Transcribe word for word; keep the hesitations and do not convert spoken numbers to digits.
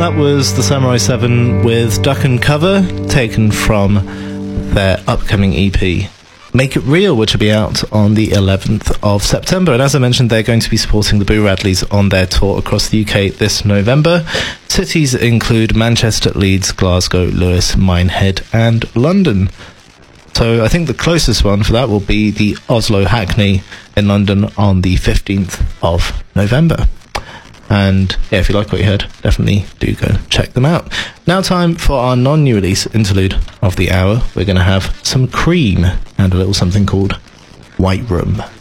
That was the Samurai seven with Duck and Cover, taken from their upcoming E P, Make It Real, which will be out on the eleventh of September. And as I mentioned, they're going to be supporting the Boo Radleys on their tour across the U K this November. Cities include Manchester, Leeds, Glasgow, Lewis, Minehead and London. So I think the closest one for that will be the Oslo Hackney in London on the fifteenth of November. And yeah, if you like what you heard, definitely do go check them out. Now time for our non-new release interlude of the hour. We're going to have some Cream and a little something called White Room.